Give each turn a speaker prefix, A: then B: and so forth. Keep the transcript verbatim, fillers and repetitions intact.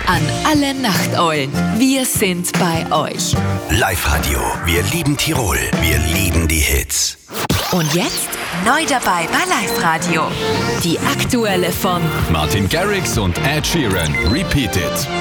A: An alle Nachteulen, wir sind bei euch.
B: Live-Radio, wir lieben Tirol, wir lieben die Hits.
A: Und jetzt neu dabei bei Live-Radio. Die aktuelle von
C: Martin Garrix und Ed Sheeran, Repeat It.